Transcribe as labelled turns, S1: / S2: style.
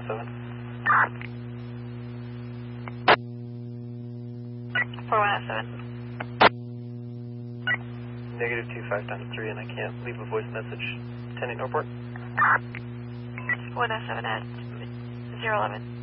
S1: 4107.
S2: 4107.
S1: Negative 25 times 3, and I can't leave a voice message. 10-8 Northport.
S2: 107 at 011.